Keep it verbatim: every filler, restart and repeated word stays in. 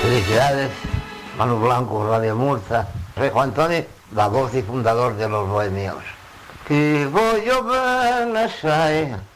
Felicidades, Manu Blanco, Radio Murcia. Soy Juan Antonio, la voz y fundador de Los Bohemios. Que voy a Buenos Aires.